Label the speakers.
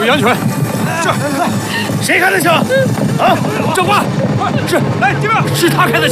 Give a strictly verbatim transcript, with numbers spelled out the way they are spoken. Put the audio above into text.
Speaker 1: 注意安全。是。谁开的枪？啊，长官。是。哎，这边是他开的枪。